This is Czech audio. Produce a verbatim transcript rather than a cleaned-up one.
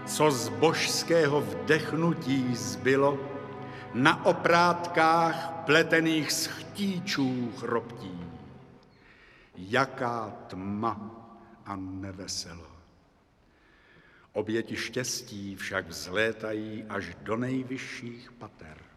co z božského vdechnutí zbylo, na oprátkách pletených z chtíčů chroptí. Jaká tma a neveselo. Oběti štěstí však vzlétají až do nejvyšších pater.